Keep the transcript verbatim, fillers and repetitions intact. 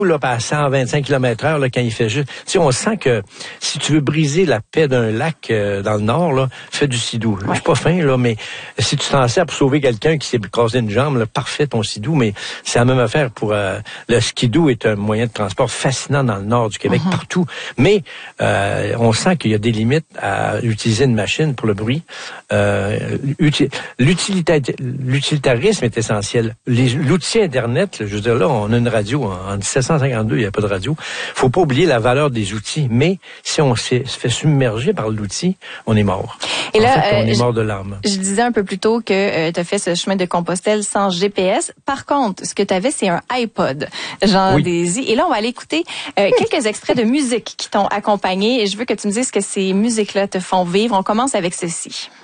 là, à cent vingt-cinq kilomètres heure, là, quand il fait juste... Tu sais, on sent que si tu veux briser la paix d'un lac euh, dans le nord, là, fais du skidoo. Ouais. Je suis pas fin, là, mais si tu t'en sers pour sauver quelqu'un qui s'est cassé une jambe, là, parfait ton skidoo, mais c'est la même affaire pour... Euh, le skidoo est un moyen de transport fascinant dans le nord du Québec, mm-hmm. partout. Mais euh, on sent qu'il y a des limites à utiliser une machine pour le bruit. Euh, uti- l'utilita- l'utilitarisme est essentiel. Les, l'outil Internet, là, je veux dire, là, on a une radio en, en dix-sept cent cinquante-deux, il n'y a pas de radio. Faut pas oublier la valeur des outils, mais si on se fait submerger par l'outil, on est mort. Et en là, fait, on euh, est mort de l'âme. Je disais un peu plus tôt que euh, tu as fait ce chemin de Compostelle sans G P S. Par contre, ce que tu avais, c'est un iPod, Jean oui. Désy. Et là, on va aller écouter euh, quelques extraits de musique qui t'ont accompagné. Et je veux que tu me dises que ces musiques-là te font vivre. On commence avec ceci.